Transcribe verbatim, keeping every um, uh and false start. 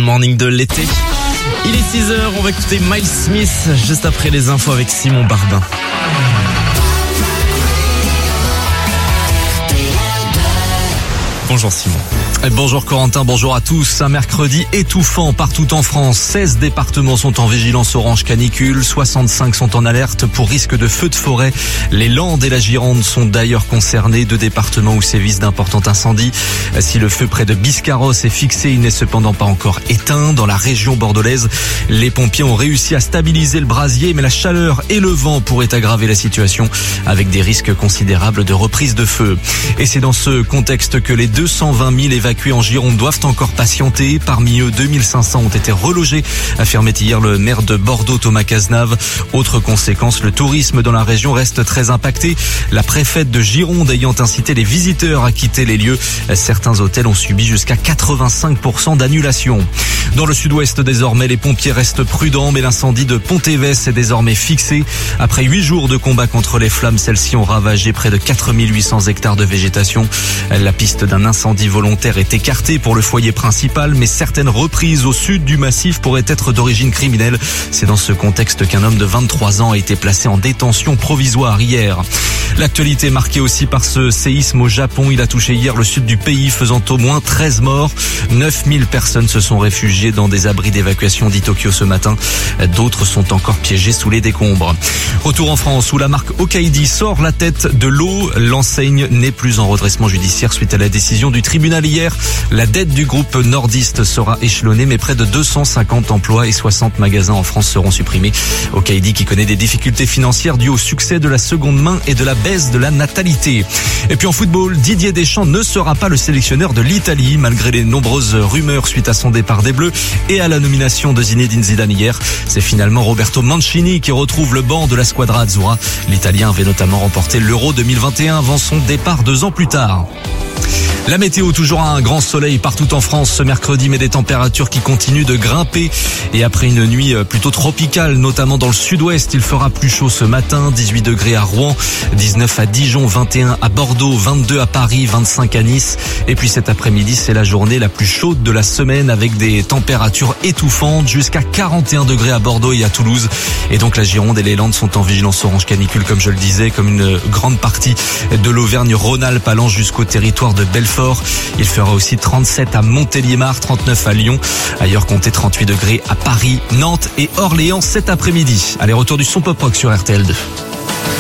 morning de l'été. Il est six heures, on va écouter Miles Smith juste après les infos avec Simon Barbin. Bonjour Simon. Bonjour Corentin, bonjour à tous. Un mercredi étouffant partout en France. seize départements sont en vigilance orange canicule, soixante-cinq sont en alerte pour risque de feux de forêt. Les Landes et la Gironde sont d'ailleurs concernés, deux départements où sévissent d'importants incendies. Si le feu près de Biscarrosse est fixé, il n'est cependant pas encore éteint. Dans la région bordelaise, les pompiers ont réussi à stabiliser le brasier, mais la chaleur et le vent pourraient aggraver la situation avec des risques considérables de reprise de feu. Et c'est dans ce contexte que les deux cent vingt mille évacués en Gironde doivent encore patienter. Parmi eux, deux mille cinq cents ont été relogés, affirmait hier le maire de Bordeaux, Thomas Cazenave. Autre conséquence, le tourisme dans la région reste très impacté. La préfète de Gironde ayant incité les visiteurs à quitter les lieux, certains hôtels ont subi jusqu'à quatre-vingt-cinq pour cent d'annulation. Dans le sud-ouest, désormais, les pompiers restent prudents, mais l'incendie de Pontévès est désormais fixé. Après huit jours de combat contre les flammes, celles-ci ont ravagé près de quatre mille huit cents hectares de végétation. La piste d'un incendie volontaire est écartée pour le foyer principal, mais certaines reprises au sud du massif pourraient être d'origine criminelle. C'est dans ce contexte qu'un homme de vingt-trois ans a été placé en détention provisoire hier. L'actualité marquée aussi par ce séisme au Japon. Il a touché hier le sud du pays, faisant au moins treize morts. neuf mille personnes se sont réfugiées dans des abris d'évacuation, dit Tokyo ce matin. D'autres sont encore piégées sous les décombres. Retour en France où la marque Hokkaidi sort la tête de l'eau. L'enseigne n'est plus en redressement judiciaire suite à la décision du tribunal hier. La dette du groupe nordiste sera échelonnée, mais près de deux cent cinquante emplois et soixante magasins en France seront supprimés. Hokkaidi qui connaît des difficultés financières dues au succès de la seconde main et de la baisse de la natalité. Et puis en football, Didier Deschamps ne sera pas le sélectionneur de l'Italie malgré les nombreuses rumeurs suite à son départ des Bleus et à la nomination de Zinedine Zidane hier. C'est finalement Roberto Mancini qui retrouve le banc de la squadra azzurra. L'Italien avait notamment remporté l'Euro deux mille vingt et un avant son départ deux ans plus tard. La météo, toujours un grand soleil partout en France ce mercredi, mais des températures qui continuent de grimper. Et après une nuit plutôt tropicale, notamment dans le sud-ouest, il fera plus chaud ce matin. dix-huit degrés à Rouen, dix-neuf à Dijon, vingt et un à Bordeaux, vingt-deux à Paris, vingt-cinq à Nice. Et puis cet après-midi, c'est la journée la plus chaude de la semaine avec des températures étouffantes jusqu'à quarante et un degrés à Bordeaux et à Toulouse. Et donc la Gironde et les Landes sont en vigilance orange canicule, comme je le disais, comme une grande partie de l'Auvergne-Rhône-Alpes allant jusqu'au territoire de Belfort. Il fera aussi trente-sept à Montélimar, trente-neuf à Lyon. Ailleurs, comptez trente-huit degrés à Paris, Nantes et Orléans cet après-midi. Allez, retour du son pop rock sur R T L deux.